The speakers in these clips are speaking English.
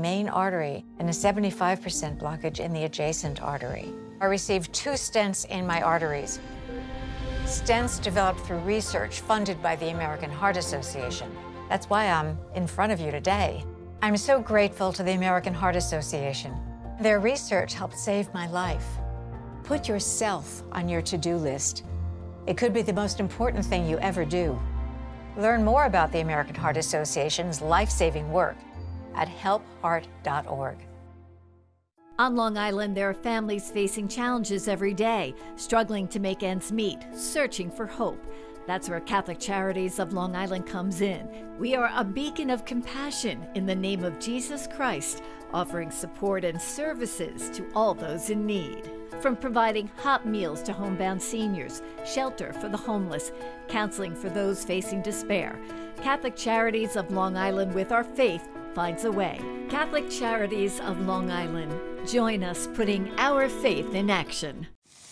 main artery and a 75% blockage in the adjacent artery. I received 2 stents in my arteries. Stents developed through research funded by the American Heart Association. That's why I'm in front of you today. I'm so grateful to the American Heart Association. Their research helped save my life. Put yourself on your to-do list. It could be the most important thing you ever do. Learn more about the American Heart Association's life-saving work at helpheart.org. On Long Island, there are families facing challenges every day, struggling to make ends meet, searching for hope. That's where Catholic Charities of Long Island comes in. We are a beacon of compassion in the name of Jesus Christ, offering support and services to all those in need. From providing hot meals to homebound seniors, shelter for the homeless, counseling for those facing despair, Catholic Charities of Long Island, with our faith, finds a way. Catholic Charities of Long Island. Join us putting our faith in action.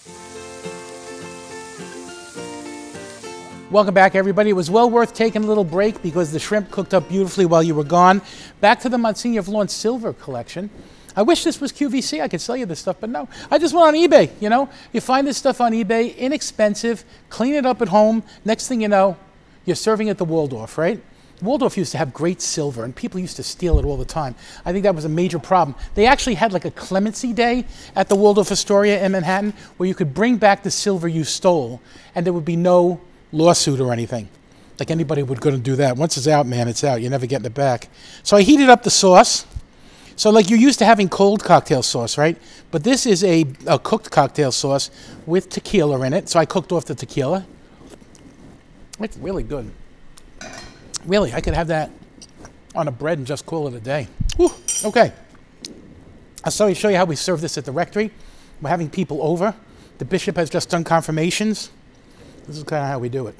Welcome back, everybody. It was well worth taking a little break because the shrimp cooked up beautifully while you were gone. Back to the Monsignor of Lawn silver collection. I wish this was QVC. I could sell you this stuff, but no. I just went on eBay, you know. You find this stuff on eBay, inexpensive, clean it up at home. Next thing you know, you're serving at the Waldorf, right? Waldorf used to have great silver, and people used to steal it all the time. I think that was a major problem. They actually had like a clemency day at the Waldorf Astoria in Manhattan where you could bring back the silver you stole, and there would be no lawsuit or anything. Like anybody would go and do that. Once it's out, man, it's out. You're never getting it back. So I heated up the sauce. So like you're used to having cold cocktail sauce, right? But this is a cooked cocktail sauce with tequila in it. So I cooked off the tequila. It's really good. Really, I could have that on a bread and just call it a day. Whew. Okay. I'll show you how we serve this at the rectory. We're having people over. The bishop has just done confirmations. This is kind of how we do it.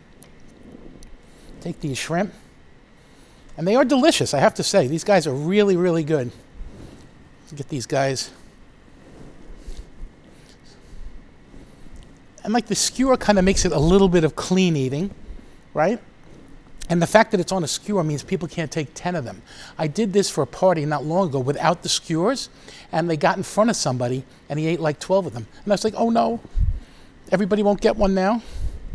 Take these shrimp. And they are delicious, I have to say. These guys are really, really good. Let's get these guys. And like the skewer kind of makes it a little bit of clean eating, right? And the fact that it's on a skewer means people can't take 10 of them. I did this for a party not long ago without the skewers, and they got in front of somebody, and he ate like 12 of them. And I was like, oh no, everybody won't get one now?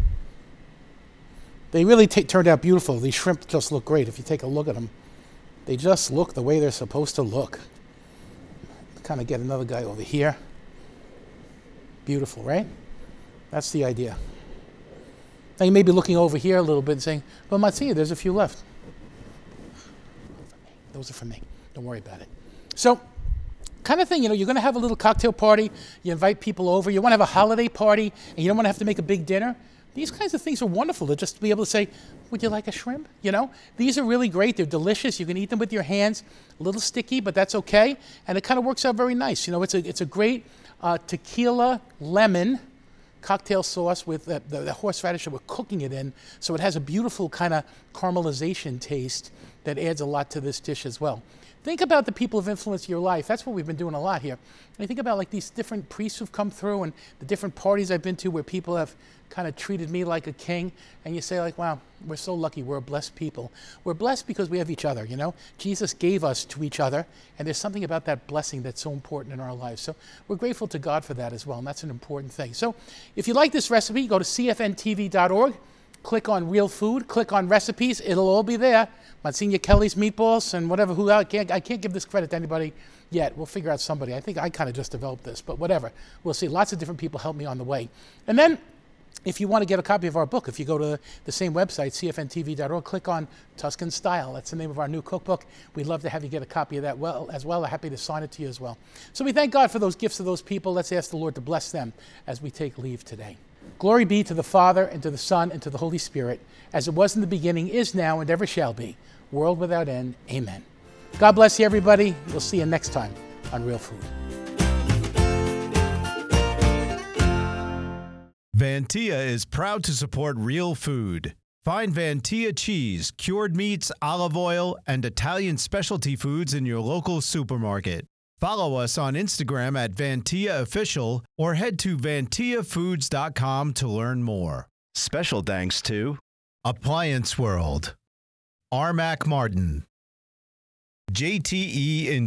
They really turned out beautiful. These shrimp just look great if you take a look at them. They just look the way they're supposed to look. Kind of get another guy over here. Beautiful, right? That's the idea. Now you may be looking over here a little bit and saying, well, Monsignor, there's a few left. Those are for me. Don't worry about it. So, kind of thing, you know, you're going to have a little cocktail party. You invite people over. You want to have a holiday party, and you don't want to have to make a big dinner. These kinds of things are wonderful to just be able to say, would you like a shrimp? You know, these are really great. They're delicious. You can eat them with your hands. A little sticky, but that's okay. And it kind of works out very nice. You know, it's a great tequila lemon cocktail sauce with the horseradish that we're cooking it in. So it has a beautiful kind of caramelization taste that adds a lot to this dish as well. Think about the people who've influenced your life. That's what we've been doing a lot here. And you think about like these different priests who've come through and the different parties I've been to where people have kind of treated me like a king. And you say like, wow, we're so lucky. We're a blessed people. We're blessed because we have each other, you know. Jesus gave us to each other. And there's something about that blessing that's so important in our lives. So we're grateful to God for that as well. And that's an important thing. So if you like this recipe, go to cfntv.org. Click on Real Food, click on Recipes, it'll all be there. Monsignor Kelly's Meatballs and whatever, I can't give this credit to anybody yet. We'll figure out somebody. I think I kind of just developed this, but whatever. We'll see. Lots of different people help me on the way. And then, if you want to get a copy of our book, if you go to the same website, cfntv.org, click on Tuscan Style. That's the name of our new cookbook. We'd love to have you get a copy of that as well. I'm happy to sign it to you as well. So we thank God for those gifts of those people. Let's ask the Lord to bless them as we take leave today. Glory be to the Father, and to the Son, and to the Holy Spirit, as it was in the beginning, is now, and ever shall be, world without end. Amen. God bless you, everybody. We'll see you next time on Real Food. Vantia is proud to support Real Food. Find Vantia cheese, cured meats, olive oil, and Italian specialty foods in your local supermarket. Follow us on Instagram at Vantia Official or head to vantiafoods.com to learn more. Special thanks to Appliance World, Armac Martin, JTE